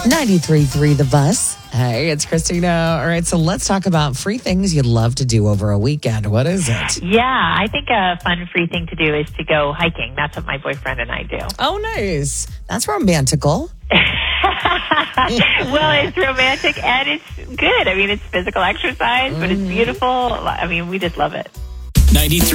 93.3 The Bus. Hey, it's Christina. All right, so let's talk about free things you'd love to do over a weekend. What is it? Yeah, I think a fun free thing to do is to go hiking. That's what my boyfriend and I do. Oh, nice. That's romantical. Well, it's romantic and it's good. I mean, it's physical exercise, but it's beautiful. I mean, we just love it. 93.